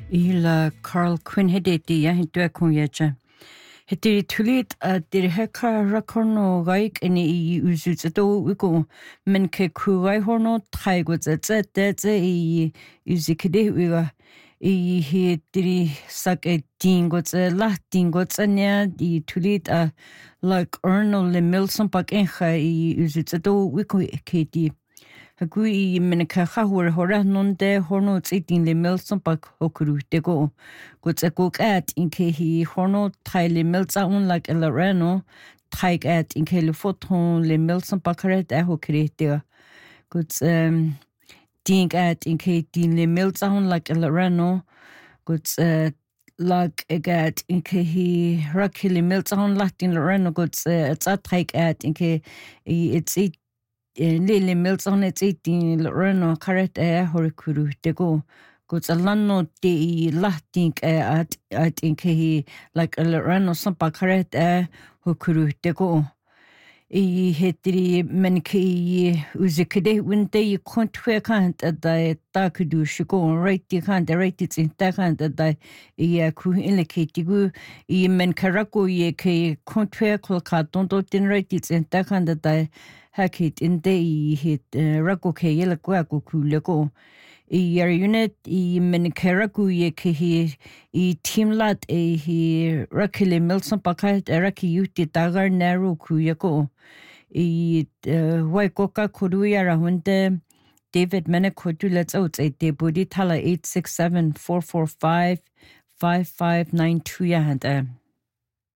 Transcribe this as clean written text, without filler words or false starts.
Il Carl Quinn hedeti ya hintua kunyacha. Heti tulit dir heka rakorno gaik eni I uzutsato wiko men ke kurai horno taigotsatsa I uzikide wiga I he diri sak dingotsa la dingotsanya I tulit like Erno le Milson pak encha I uzutsato wiko keti. Hagui menaka hora nonde horno tsitin le Milson pak hokuru tego. Gutsakuk at in kehi horno tai le milza un like elareno taik at in ke le photon le Milson pakaret hokere Guts ding at in ke din le milza un like elareno guts like egat in kehi rakili milza un latin loreno guts it's a taik at in ke it's it Lili Milton it's 18 Loreno Caret Horikuru Dego. Goes a lano de Latin at in Kehi like a Loreno Sampa Caret Hokuru Dego. I hetri menki uzikade winte I kontwe kant at the takudu shiko right the kant right it's in takant at the ku indicatigu I men karako ye ke kontwe kolkaton tin right it's in takant at the hakit in the hit rako ke yelakwa kuleko I unit I men karaku ye ke I teamlat he rakile Milson pakat raki yuti tagar naru kuyako I waikoka kuruya rahunde David Menekotu let's out a debudi tala 867-445-5592 yahanda